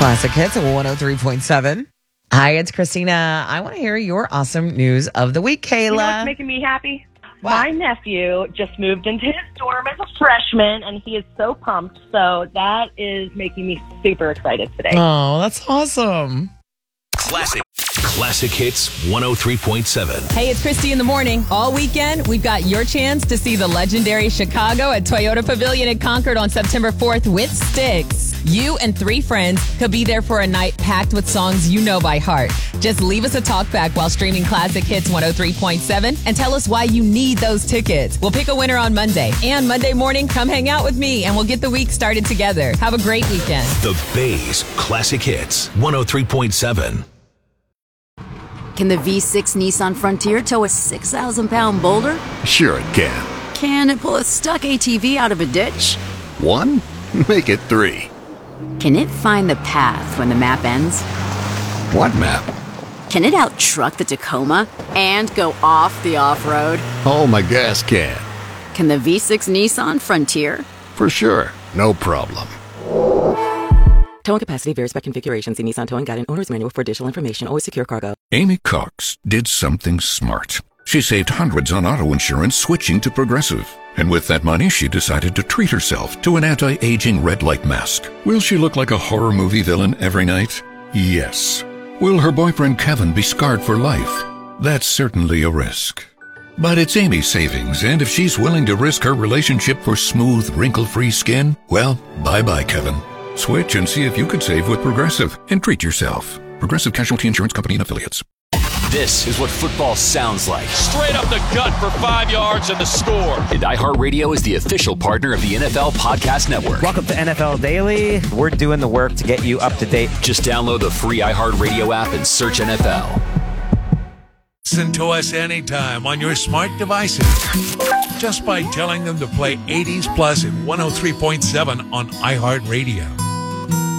Classic Hits at 103.7. Hi, it's Christina. I want to hear your awesome news of the week, Kayla. You know what's making me happy? What? My nephew just moved into his dorm as a freshman, and he is so pumped. So that is making me super excited today. Oh, that's awesome. Classic Hits 103.7. Hey, it's Christy in the morning. All weekend, we've got your chance to see the legendary Chicago at Toyota Pavilion in Concord on September 4th with Styx. You and 3 friends could be there for a night packed with songs you know by heart. Just leave us a talk back while streaming Classic Hits 103.7 and tell us why you need those tickets. We'll pick a winner on Monday. And Monday morning, come hang out with me and we'll get the week started together. Have a great weekend. The Bay's Classic Hits 103.7. Can the V6 Nissan Frontier tow a 6,000-pound boulder? Sure it can. Can it pull a stuck ATV out of a ditch? 1? Make it 3. Can it find the path when the map ends? What map? Can it out-truck the Tacoma and go off the off-road? Oh, my gas can. Can the V6 Nissan Frontier? For sure. No problem. Towing capacity varies by configuration. See Nissan Towing Guide and Owner's Manual for additional information. Always secure cargo. Amy Cox did something smart. She saved hundreds on auto insurance switching to Progressive. And with that money, she decided to treat herself to an anti-aging red light mask. Will she look like a horror movie villain every night? Yes. Will her boyfriend Kevin be scarred for life? That's certainly a risk. But it's Amy's savings, and if she's willing to risk her relationship for smooth, wrinkle-free skin, well, bye-bye, Kevin. Switch and see if you could save with Progressive and treat yourself. Progressive Casualty Insurance Company and Affiliates. This is what football sounds like. Straight up the gut for 5 yards and the score. And iHeartRadio is the official partner of the NFL Podcast Network. Welcome to NFL Daily. We're doing the work to get you up to date. Just download the free iHeartRadio app and search NFL. Listen to us anytime on your smart devices. Just by telling them to play 80s Plus at 103.7 on iHeartRadio.